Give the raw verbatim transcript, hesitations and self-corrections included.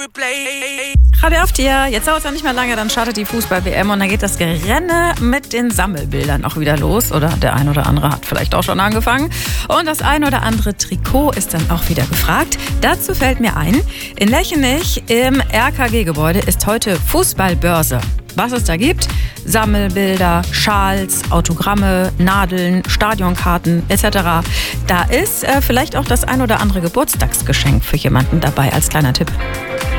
Radio auf dir. Jetzt dauert es ja nicht mehr lange, dann startet die Fußball-W M und dann geht das Gerenne mit den Sammelbildern auch wieder los. Oder der ein oder andere hat vielleicht auch schon angefangen. Und das ein oder andere Trikot ist dann auch wieder gefragt. Dazu fällt mir ein, in Lechenich im R K G-Gebäude ist heute Fußballbörse. Was es da gibt: Sammelbilder, Schals, Autogramme, Nadeln, Stadionkarten et cetera. Da ist äh, vielleicht auch das ein oder andere Geburtstagsgeschenk für jemanden dabei, als kleiner Tipp.